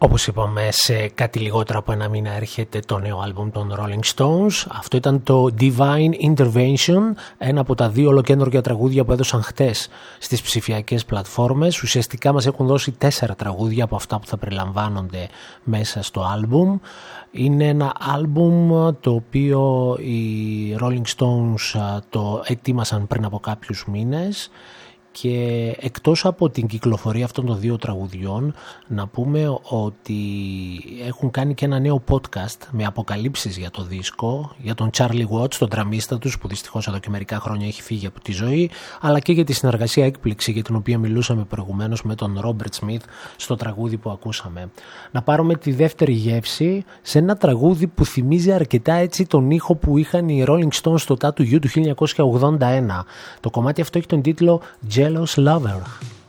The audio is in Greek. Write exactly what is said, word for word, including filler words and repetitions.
Όπως είπαμε, σε κάτι λιγότερο από ένα μήνα έρχεται το νέο άλμπουμ των Rolling Stones. Αυτό ήταν το Divine Intervention, ένα από τα δύο ολοκένουργια τραγούδια που έδωσαν χτες στις ψηφιακές πλατφόρμες. Ουσιαστικά μας έχουν δώσει τέσσερα τραγούδια από αυτά που θα περιλαμβάνονται μέσα στο άλμπουμ. Είναι ένα άλμπουμ το οποίο οι Rolling Stones το ετοίμασαν πριν από κάποιους μήνες. Και εκτός από την κυκλοφορία αυτών των δύο τραγουδιών, να πούμε ότι έχουν κάνει και ένα νέο podcast με αποκαλύψεις για το δίσκο, για τον Charlie Watts, τον τραμίστα τους, που δυστυχώς εδώ και μερικά χρόνια έχει φύγει από τη ζωή, αλλά και για τη συνεργασία έκπληξη για την οποία μιλούσαμε προηγουμένως με τον Robert Smith στο τραγούδι που ακούσαμε. Να πάρουμε τη δεύτερη γεύση σε ένα τραγούδι που θυμίζει αρκετά έτσι τον ήχο που είχαν οι Rolling Stones στο Tattoo You του χίλια εννιακόσια ογδόντα ένα. Το κομμάτι αυτό έχει τον τίτλο Jealous Lover.